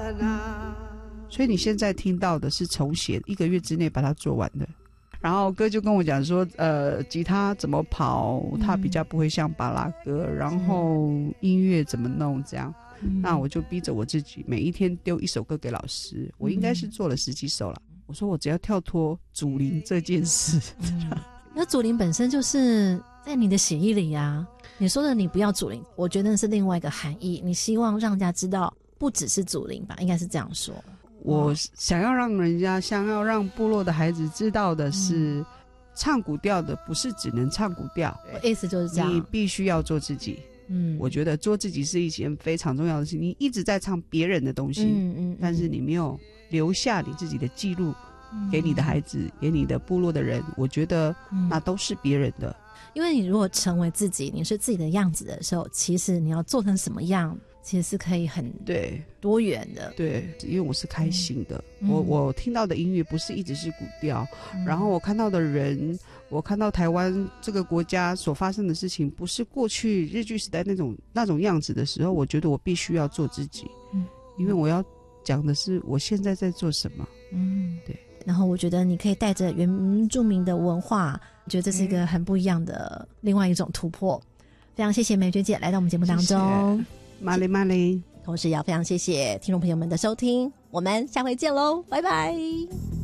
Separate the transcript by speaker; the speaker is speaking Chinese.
Speaker 1: 所以你现在听到的是重写1个月之内把它做完的。然后哥就跟我讲说吉他怎么跑他比较不会像巴拉歌，然后音乐怎么弄这样。那我就逼着我自己每一天丢1首歌给老师，我应该是做了10几首了。我说我只要跳脱祖灵这件事。
Speaker 2: 那祖灵本身就是在你的血液里啊，你说的你不要祖灵，我觉得是另外一个含义，你希望让人家知道不只是祖灵吧，应该是这样说。
Speaker 1: 我想要让部落的孩子知道的是，唱古调的不是只能唱古调，
Speaker 2: 意思就是这样，
Speaker 1: 你必须要做自己。我觉得做自己是一件非常重要的事情。你一直在唱别人的东西，但是你没有留下你自己的记录给你的孩子，给你的部落的人，我觉得那都是别人的。
Speaker 2: 因为你如果成为自己，你是自己的样子的时候，其实你要做成什么样其实是可以很多元的。
Speaker 1: 对，因为我是开心的，我听到的音乐不是一直是古调，然后我看到的人，我看到台湾这个国家所发生的事情不是过去日据时代那种样子的时候，我觉得我必须要做自己。因为我要讲的是我现在在做什么。对。
Speaker 2: 然后我觉得你可以带着原住民的文化，我觉得这是一个很不一样的另外一种突破。非常谢谢美娟姐来到我们节目当中，
Speaker 1: 马里马里。
Speaker 2: 同时也要非常谢谢听众朋友们的收听，我们下回见喽，拜拜。